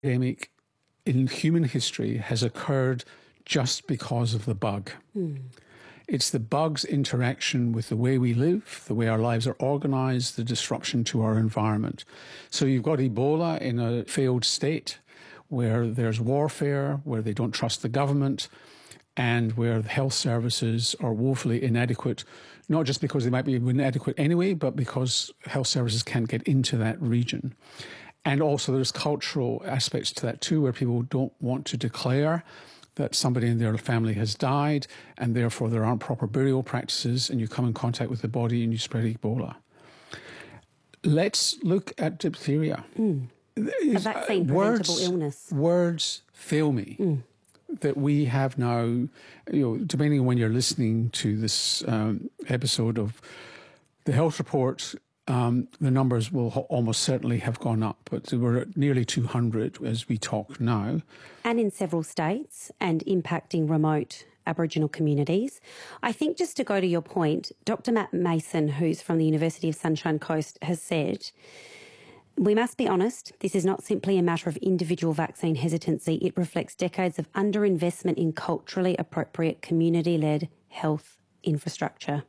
epidemic in human history has occurred just because of the bug. It's the bug's interaction with the way we live, the way our lives are organised, the disruption to our environment. So you've got Ebola in a failed state where there's warfare, where they don't trust the government, and where the health services are woefully inadequate, not just because they might be inadequate anyway, but because health services can't get into that region. And also there's cultural aspects to that too, where people don't want to declare that somebody in their family has died, and therefore there aren't proper burial practices, and you come in contact with the body and you spread Ebola. Let's look at diphtheria. A vaccine-preventable illness. Words fail me. That we have now, depending on when you're listening to this episode of the health report, the numbers will almost certainly have gone up, but we're at nearly 200 as we talk now. And in several states, and impacting remote Aboriginal communities. I think just to go to your point, Dr. Matt Mason, who's from the University of Sunshine Coast, has said, we must be honest, this is not simply a matter of individual vaccine hesitancy. It reflects decades of underinvestment in culturally appropriate community-led health infrastructure.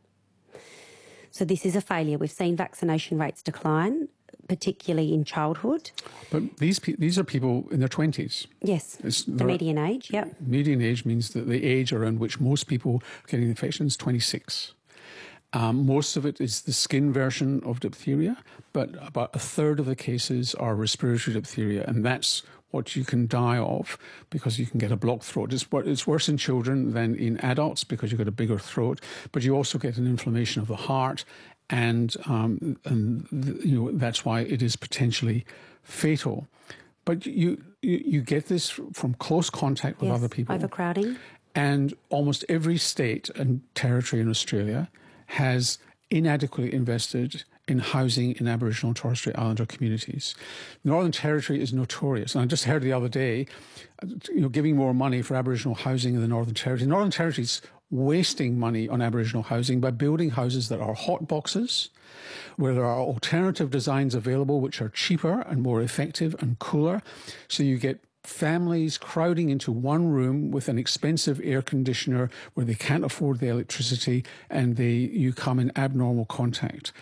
So this is a failure. We've seen vaccination rates decline, particularly in childhood. But these are people in their 20s. Yes, the median age, yep. Median age means that the age around which most people are getting the infection is 26. Most of it is the skin version of diphtheria, but about a third of the cases are respiratory diphtheria, and that's what you can die of because you can get a blocked throat. It's worse in children than in adults because you've got a bigger throat, but you also get an inflammation of the heart, and that's why it is potentially fatal. But you get this from close contact with other people. Overcrowding. And almost every state and territory in Australia has inadequately invested in housing in Aboriginal and Torres Strait Islander communities. The Northern Territory is notorious. And I just heard the other day, giving more money for Aboriginal housing in the Northern Territory. The Northern Territory is wasting money on Aboriginal housing by building houses that are hot boxes, where there are alternative designs available which are cheaper and more effective and cooler. So you get families crowding into one room with an expensive air conditioner where they can't afford the electricity, and you come in abnormal contact.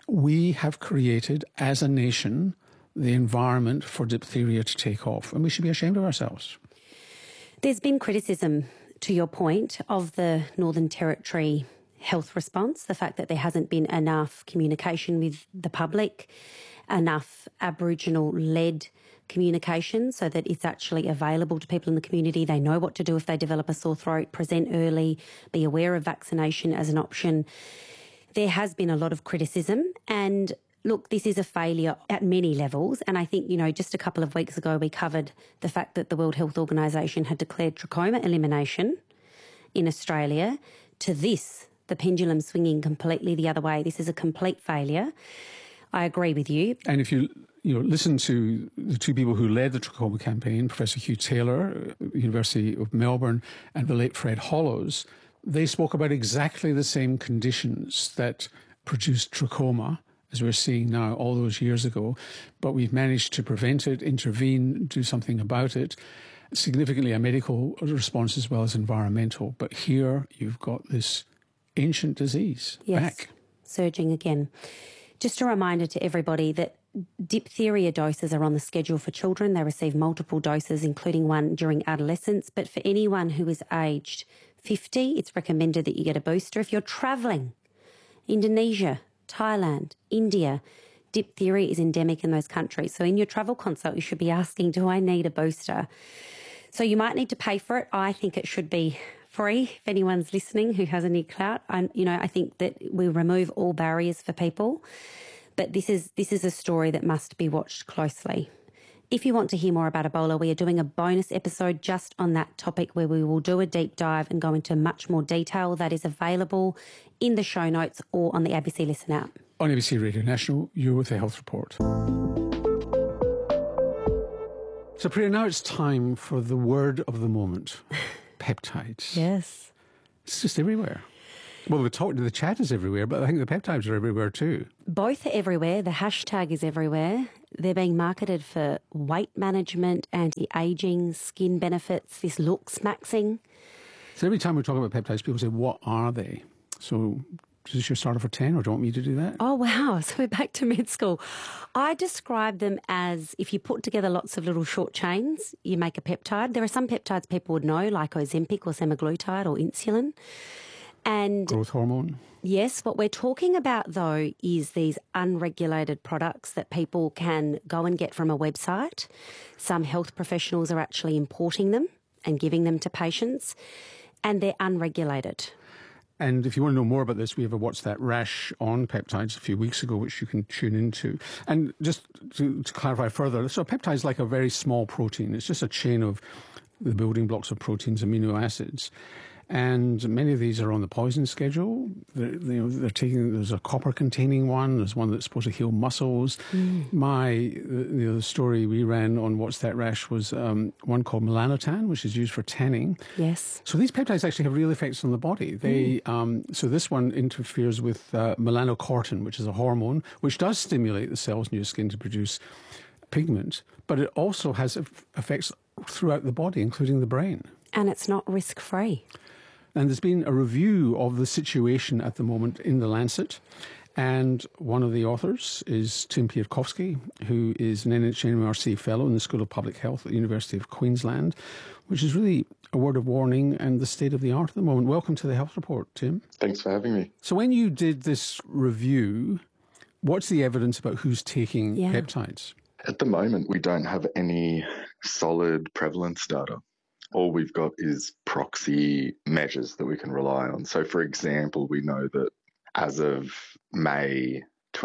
We have created, as a nation, the environment for diphtheria to take off, and we should be ashamed of ourselves. There's been criticism, to your point, of the Northern Territory health response, the fact that there hasn't been enough communication with the public, enough Aboriginal-led communication so that it's actually available to people in the community. They know what to do if they develop a sore throat, present early, be aware of vaccination as an option. There has been a lot of criticism, and look, this is a failure at many levels. And I think, just a couple of weeks ago we covered the fact that the World Health Organization had declared trachoma elimination in Australia. To this, the pendulum swinging completely the other way. This is a complete failure. I agree with you. And if you listen to the two people who led the trachoma campaign, Professor Hugh Taylor, University of Melbourne, and the late Fred Hollows, they spoke about exactly the same conditions that produced trachoma, as we're seeing now all those years ago, but we've managed to prevent it, intervene, do something about it. Significantly a medical response as well as environmental. But here you've got this ancient disease back. Surging again. Just a reminder to everybody that diphtheria doses are on the schedule for children. They receive multiple doses, including one during adolescence. But for anyone who is aged 50, it's recommended that you get a booster. If you're travelling, Indonesia, Thailand, India, diphtheria is endemic in those countries. So in your travel consult, you should be asking, do I need a booster? So you might need to pay for it. I think it should be free. If anyone's listening who has any clout, I think that we remove all barriers for people. But this is a story that must be watched closely. If you want to hear more about Ebola, we are doing a bonus episode just on that topic where we will do a deep dive and go into much more detail. That is available in the show notes or on the ABC Listen app. On ABC Radio National, you're with the Health Report. So, Priya, now it's time for the word of the moment. Peptides. Yes. It's just everywhere. Well, the chat is everywhere, but I think the peptides are everywhere too. Both are everywhere. The hashtag is everywhere. They're being marketed for weight management, anti-aging, skin benefits, this looks maxing. So every time we talk about peptides, people say, what are they? So is this your starter for 10, or do you want me to do that? Oh, wow. So we're back to med school. I describe them as if you put together lots of little short chains, you make a peptide. There are some peptides people would know, like Ozempic or semaglutide or insulin. And growth hormone. Yes, what we're talking about, though, is these unregulated products that people can go and get from a website. Some health professionals are actually importing them and giving them to patients, and they're unregulated. And if you want to know more about this, we have a What's That Rash on peptides a few weeks ago, which you can tune into. And just to clarify further, so a peptide is like a very small protein. It's just a chain of the building blocks of proteins, amino acids. And many of these are on the poison schedule. They're taking. There's a copper-containing one. There's one that's supposed to heal muscles. The story we ran on What's That Rash was one called melanotan, which is used for tanning. Yes. So these peptides actually have real effects on the body. So this one interferes with melanocortin, which is a hormone which does stimulate the cells in your skin to produce pigment, but it also has effects throughout the body, including the brain. And it's not risk-free. And there's been a review of the situation at the moment in The Lancet. And one of the authors is Tim Piatkowski, who is an NHMRC Fellow in the School of Public Health at the University of Queensland, which is really a word of warning and the state of the art at the moment. Welcome to the Health Report, Tim. Thanks for having me. So when you did this review, what's the evidence about who's taking peptides? At the moment, we don't have any solid prevalence data. All we've got is proxy measures that we can rely on. So, for example, we know that as of May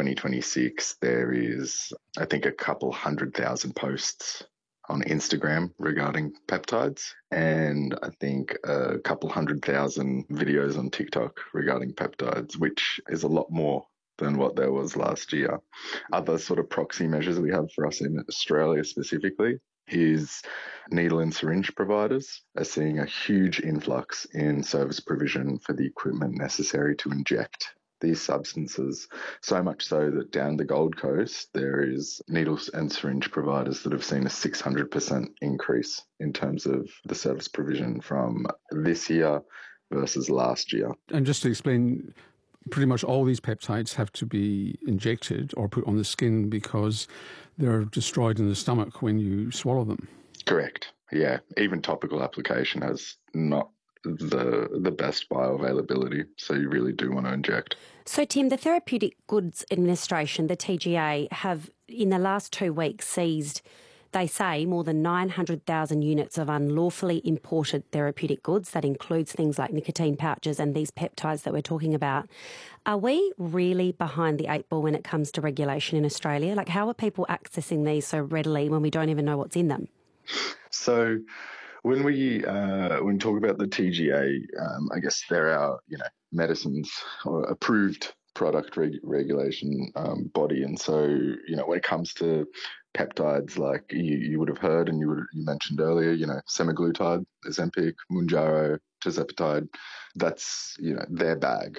2026, there is, I think, a couple 100,000 posts on Instagram regarding peptides, and I think a couple 100,000 videos on TikTok regarding peptides, which is a lot more than what there was last year. Other sort of proxy measures we have for us in Australia specifically is needle and syringe providers are seeing a huge influx in service provision for the equipment necessary to inject these substances, so much so that down the Gold Coast there is needles and syringe providers that have seen a 600% increase in terms of the service provision from this year versus last year. And just to explain, pretty much all these peptides have to be injected or put on the skin because they're destroyed in the stomach when you swallow them. Correct. Yeah. Even topical application has not the best bioavailability, so you really do want to inject. So, Tim, the Therapeutic Goods Administration, the TGA, have in the last 2 weeks seized, they say, more than 900,000 units of unlawfully imported therapeutic goods. That includes things like nicotine pouches and these peptides that we're talking about. Are we really behind the 8 ball when it comes to regulation in Australia? Like, how are people accessing these so readily when we don't even know what's in them? So when we talk about the TGA, I guess they're our medicines or approved product regulation body, and so when it comes to peptides, like you would have heard and you mentioned earlier, semaglutide, Ozempic, Mounjaro, tirzepatide, that's their bag.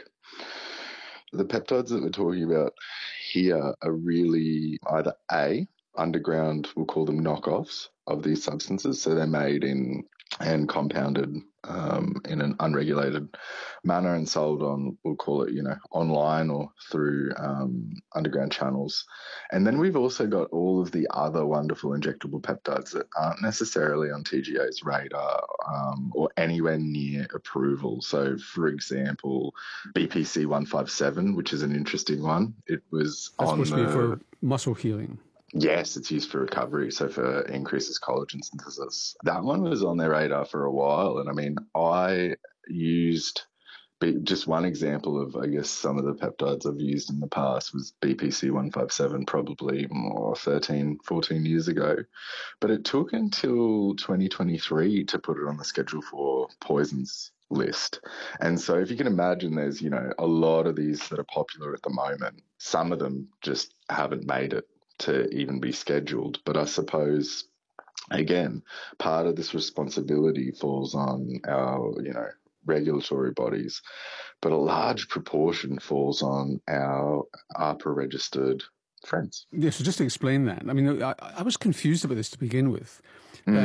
The peptides that we're talking about here are really either A, underground, we'll call them knockoffs of these substances, so they're made in and compounded in an unregulated manner and sold on, we'll call it, online or through underground channels. And then we've also got all of the other wonderful injectable peptides that aren't necessarily on TGA's radar or anywhere near approval. So, for example, BPC 157, which is an interesting one. It was That's supposed to be for muscle healing. Yes, it's used for recovery, so for increases collagen synthesis. That one was on their radar for a while, and I mean, I used just one example of, I guess, some of the peptides I've used in the past was BPC 157, probably more 13, 14 years ago. But it took until 2023 to put it on the Schedule 4 poisons list. And so if you can imagine, there's, a lot of these that are popular at the moment. Some of them just haven't made it to even be scheduled. But I suppose, again, part of this responsibility falls on our, regulatory bodies, but a large proportion falls on our AHPRA-registered friends. Yeah, so just to explain that, I mean, I was confused about this to begin with.